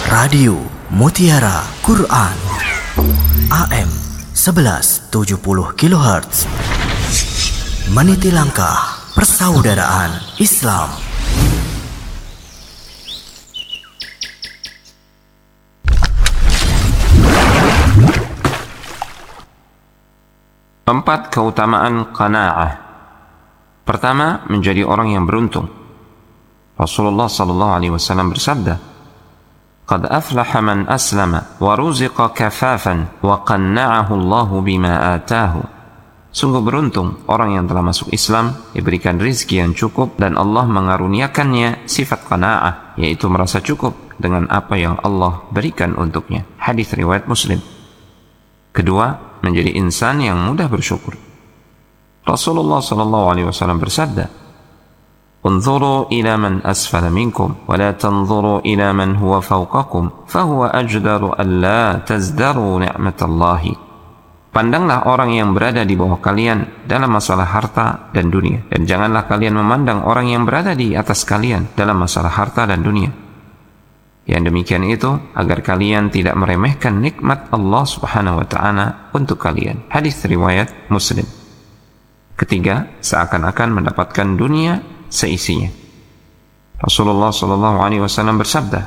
Radio Mutiara Quran AM 1170 kHz meniti langkah persaudaraan Islam. Empat keutamaan qanaa'ah. Pertama, menjadi orang yang beruntung. Rasulullah sallallahu alaihi wasallam bersabda, "Qad aflaha man aslama wa ruziqa kafafan wa qanna'ahu Allahu bima ataahu." Sungguh beruntung orang yang telah masuk Islam, diberikan rizki yang cukup dan Allah mengaruniakannya sifat qanaa'ah, yaitu merasa cukup dengan apa yang Allah berikan untuknya. Hadis riwayat Muslim. Kedua, menjadi insan yang mudah bersyukur. Rasulullah sallallahu alaihi wasallam bersabda, "Unzuru ila man asfala minkum wa la tanzuru ila man huwa fawqakum fa huwa ajdaru an la tazdaru ni'matallahi." Pandanglah orang yang berada di bawah kalian dalam masalah harta dan dunia, dan janganlah kalian memandang orang yang berada di atas kalian dalam masalah harta dan dunia. Yang demikian itu agar kalian tidak meremehkan nikmat Allah Subhanahu wa taala untuk kalian. Hadis riwayat Muslim. Ketiga, seakan-akan mendapatkan dunia seisinya. Rasulullah sallallahu alaihi wasallam bersabda,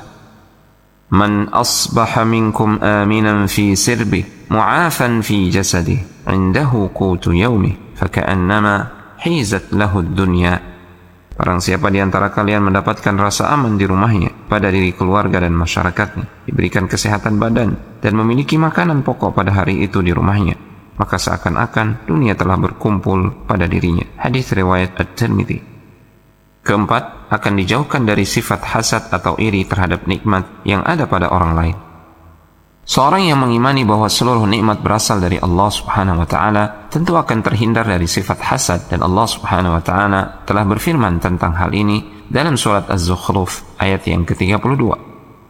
"Man asbaha minkum aminan fi sirbi, mu'afan fi jasadi, indahu qutu yaumih, faka'annama hizat lahu dunya." Barang siapa di antara kalian mendapatkan rasa aman di rumahnya, pada diri keluarga dan masyarakatnya, diberikan kesehatan badan dan memiliki makanan pokok pada hari itu di rumahnya, maka seakan-akan dunia telah berkumpul pada dirinya. Hadis riwayat At-Tirmidzi. Keempat, akan dijauhkan dari sifat hasad atau iri terhadap nikmat yang ada pada orang lain. Seorang yang mengimani bahwa seluruh nikmat berasal dari Allah Subhanahu wa taala tentu akan terhindar dari sifat hasad, dan Allah Subhanahu wa taala telah berfirman tentang hal ini dalam surat Az-Zukhruf ayat yang ke-32.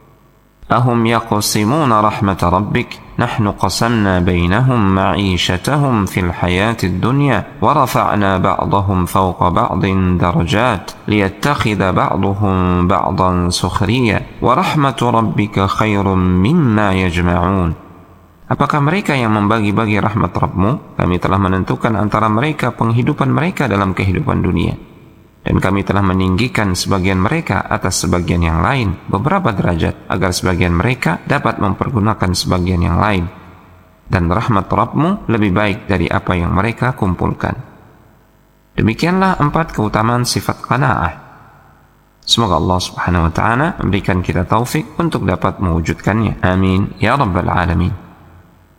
Ahum yaqsimuna rahmat rabbik nahnu qasamna bainahum ma'ishatahum fil hayatid dunya wa rafa'na ba'dahum fawqa ba'din darajat liyattakhidha ba'duhum ba'dan sukhriya wa rahmatu rabbika khairum mimma yajma'un. Apakah mereka yang membagi-bagi rahmat Rabbmu? Kami telah menentukan antara mereka penghidupan mereka dalam kehidupan dunia, dan kami telah meninggikan sebagian mereka atas sebagian yang lain beberapa derajat, agar sebagian mereka dapat mempergunakan sebagian yang lain, dan rahmat Rabbmu lebih baik dari apa yang mereka kumpulkan. Demikianlah empat keutamaan sifat qanaa'ah. Semoga Allah Subhanahu wa ta'ala memberikan kita taufik untuk dapat mewujudkannya. Amin ya rabbal alamin.